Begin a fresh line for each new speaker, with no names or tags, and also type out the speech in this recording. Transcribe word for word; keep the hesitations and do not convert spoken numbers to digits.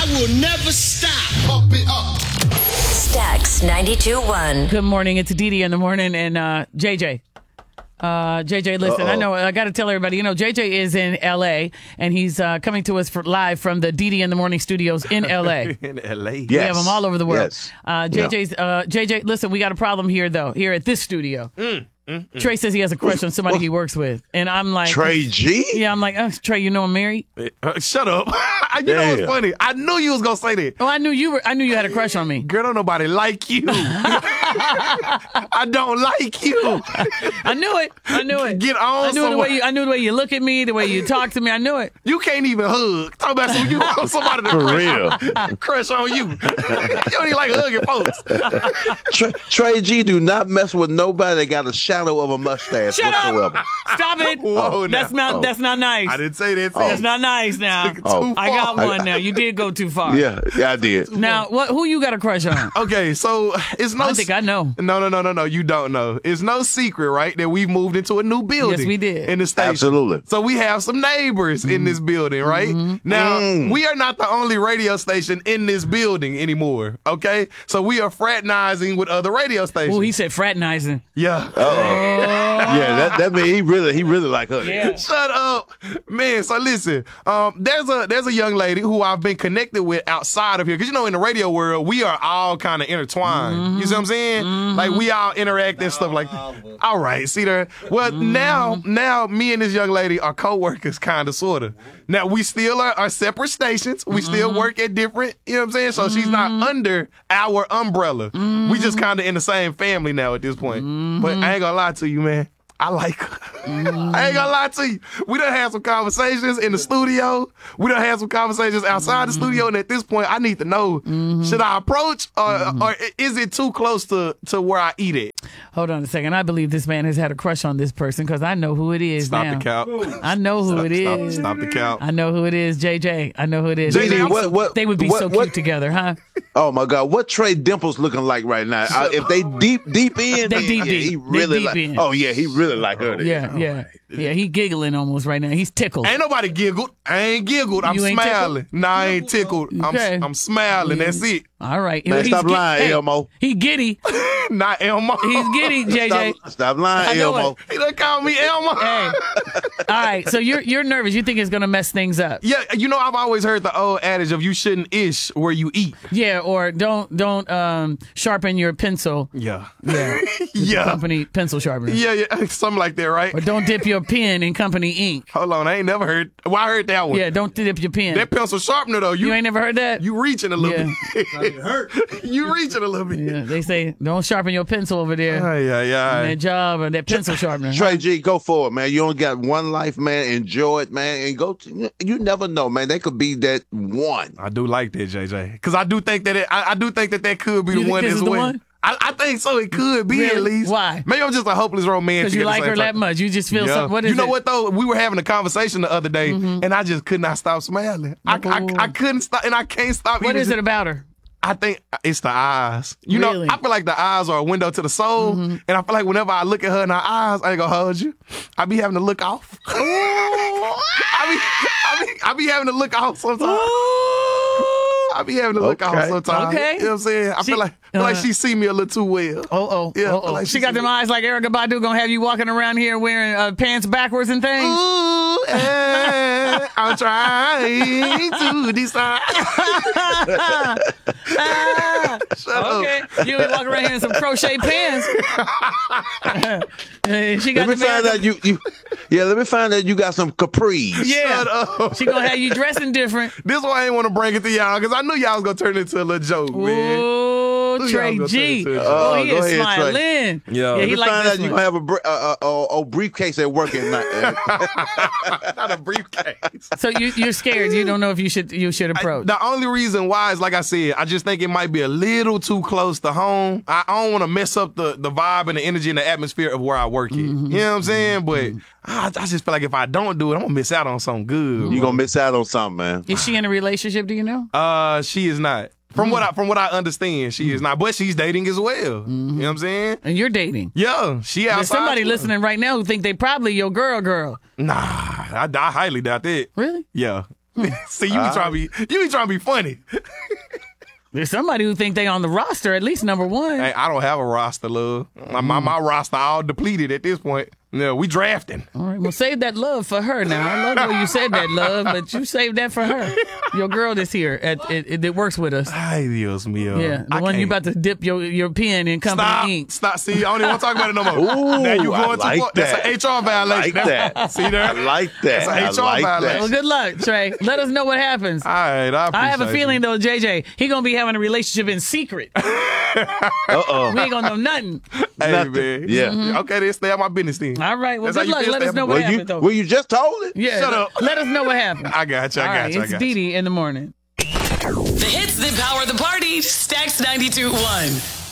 I will never stop. Pump it up.
Stax ninety-two point one.
Good morning. It's Dee Dee in the morning and uh, J J. Uh, J J, listen, Uh-oh. I know I got to tell everybody, you know, J J is in L A and he's uh, coming to us for, live from the Dee Dee in the Morning studios in L A.
In L A, yes.
We have them all over the world.
Yes.
Uh, J J's, uh, J J, listen, we got a problem here though. Here at this studio.
Mm. Mm-mm.
Trey says he has a crush on somebody he works with, and I'm like,
Trey G?
Yeah, I'm like, oh, Trey, you know I'm married.
Uh, shut up! you Damn. know what's funny? I knew you was gonna say that.
Oh, I knew you were. I knew you had a crush on me.
Girl, don't nobody like you. I don't like you.
I knew it. I knew it.
Get on.
I knew the way you. I knew the way you look at me, the way you talk to me. I knew it.
You can't even hug. Talk about some you somebody to
For
crush
real.
On, crush on you. You don't even like hugging folks.
Trey, Trey G do not mess with nobody that got a shadow of a mustache.
Shut
whatsoever.
up! Stop it!
Whoa,
that's
now.
not.
Oh.
That's not nice.
I didn't say that.
Oh.
That's not nice. Now
Oh.
I got one. Now you did go too far.
Yeah, yeah, I did.
Now what? Who you got a crush on?
Okay, so it's no.
I think I know.
No, no, no, no, no. You don't know. It's no secret, right? That we've moved into a new building.
Yes, we did.
In the station.
Absolutely.
So we have some neighbors mm. in this building, right?
Mm-hmm.
Now
Mm.
we are not the only radio station in this building anymore. Okay, so we are fraternizing with other radio stations.
Oh, he said fraternizing.
Yeah.
Uh-oh. Yeah, that that means he really he really like her.
Yeah.
Shut up, man. So listen, um, there's a there's a young lady who I've been connected with outside of here, because you know in the radio world we are all kind of intertwined. Mm-hmm. You see what I'm saying? Mm-hmm. Like we all interact and stuff like that. All right, see there. Well, mm-hmm. now now me and this young lady are co-workers, kind of, sort of. Now we still are, are separate stations. We mm-hmm. still work at different. You know what I'm saying? So mm-hmm. she's not under our umbrella. Mm-hmm. We just kind of in the same family now at this point. Mm-hmm. But I ain't gonna lie to you, man. I like her. Mm. I ain't gonna lie to you. We done had some conversations in the studio. We done had some conversations outside mm. the studio. And at this point, I need to know, mm-hmm. should I approach or, mm-hmm. or is it too close to, to where I eat it?
Hold on a second. I believe this man has had a crush on this person because I know who it is
Stop
now.
the count.
I know who
stop,
it is.
Stop, stop the count.
I know who it is. J J. I know who it is.
J J, what, what,
they would be
what,
so
what,
cute together, huh?
Oh my God, what Trey Dimples looking like right now? Uh, if they deep deep in,
they deep
yeah,
deep.
he really
deep
like.
in.
Oh yeah, he really like her.
Yeah, yeah, right. yeah. He giggling almost right now. He's tickled.
Ain't nobody giggled. I ain't giggled. I'm
You ain't
smiling.
tickled?
Nah, I ain't tickled.
Okay.
I'm I'm smiling. That's it.
All right.
Man,
He's
stop
gi-
lying,
hey,
Elmo.
He giddy.
Not Elmo.
He's giddy, J J.
Stop, stop lying,
I know
Elmo.
it.
He done called me Elmo.
Hey. All right. So you're you're nervous. You think it's gonna mess things up?
Yeah, you know I've always heard the old adage of you shouldn't ish where you eat.
Yeah. Or don't don't um sharpen your pencil.
Yeah.
Yeah.
Yeah.
Company pencil sharpener.
Yeah, yeah, something like that, right?
Or don't dip your pen in company ink.
Hold on, I ain't never heard. Well, I heard that one.
Yeah. Don't dip your pen.
That pencil sharpener though, you,
You ain't never heard that?
you reaching a little
Yeah.
bit. hurt. You reaching a little bit.
Yeah. They say don't sharpen your pencil over there.
Oh, yeah, yeah.
That job or that pencil sharpener.
Trey G, go for it, man. You only got one life, man. Enjoy it, man, and go. To, you never know, man. They could be that one.
I do like that, J J, because I do think that it, I, I do think that that could be
You
the
think
one
this
as
is the
well.
one?
I, I think so. It could be
Really?
at least.
Why?
Maybe I'm just a hopeless romantic.
Because you
at the
like
same
her
time.
that much. You just feel
Yeah.
something. What is
you know
it?
what though? We were having a conversation the other day,
Mm-hmm.
and I just could not stop smiling. I, I, I couldn't stop, and I can't stop.
What
even
is
just-
it about her?
I think it's the eyes. You
Really?
know, I feel like the eyes are a window to the soul,
Mm-hmm.
and I feel like whenever I look at her in her eyes, I ain't gonna hold you. I be having to look off. I be, I be, I be having to look off sometimes. I be having to look
Okay.
off sometimes.
Okay.
You know what I'm saying? I
She-
feel like feel like
uh,
she see me a little too well.
Oh, oh,
Yeah,
oh, oh.
like
she
she
got
said-
them eyes like Erykah Badu gonna have you walking around here wearing uh, pants backwards and things.
Ooh, eh, I'm trying to decide.
Ah,
Shut
okay,
up.
you would walk around here in some crochet pants. Uh, she got
Let me
the
find
Erykah-
out you, you. Yeah, let me find out you got some capris.
Yeah,
Shut up.
she gonna have you dressing different.
This why I ain't want to bring it to y'all, because I knew y'all was going to turn it into a little joke, man.
Ooh,
Who
Trey
y'all gonna
G.
turn it to?
Oh,
Oh,
he
go
is
ahead, Trey.
smiling.
Yeah.
yeah
Let
Let
he
me
like
find
this
out you
one.
gonna have a br- uh, uh, uh, briefcase at work at night.
Not a briefcase.
So you, you're scared. You don't know if you should you should approach.
The only reason why is, like I said, I just think it might be a little too close to home. I I don't want to mess up the, the vibe and the energy and the atmosphere of where I work at.
Mm-hmm.
You know what I'm saying? But I, I just feel like if I don't do it, I'm going to miss out on something good.
You gonna miss out on something, man.
Is she in a relationship? Do you know?
Uh, she is not. From what I from what I understand, she
Mm.
is not. But she's dating as well. You know what I'm saying?
And you're dating.
Yeah, she outside.
There's somebody
too.
listening right now who think they probably your girl, girl.
Nah, I, I highly doubt that.
Really?
Yeah. See, you be trying to be you be trying to be funny.
There's somebody who think they on the roster, at least number one.
Hey, I don't have a roster, love. My, my my roster all depleted at this point. No, we drafting.
All right, well, save that love for her now. I love the way you said that, love, but you saved that for her. Your girl that's here at, it, it works with us.
Ay, Dios mío.
Yeah, the
I
one
can't.
you about to dip your, your pen in company
Stop.
ink.
Stop. See, I don't even want to talk about it no more.
Ooh,
now you
I
going
like
too far. That's
that.
an H R violation.
I like
That's-
that.
See there?
I like that.
That's an H R
I like
violation.
Well, good luck, Trey. Let us know what happens.
All right, I,
I have a
appreciate
feeling,
you.
though, J J, he going to be having a relationship in secret.
Uh-oh.
We ain't going to know nothing.
Hey,
Nothing.
man.
Yeah.
Mm-hmm.
Okay, then stay out my business then.
All right, well,
That's how
good
you
luck.
feel,
Let us
stay
know
out
what
Well,
happened,
you,
though.
well, you just told it.
Yeah,
Shut up.
let us know what happened.
I got you. I
All
got
right,
you. I
it's
got you.
Dee Dee in the morning.
The hits that power the party. Stacks ninety-two point one.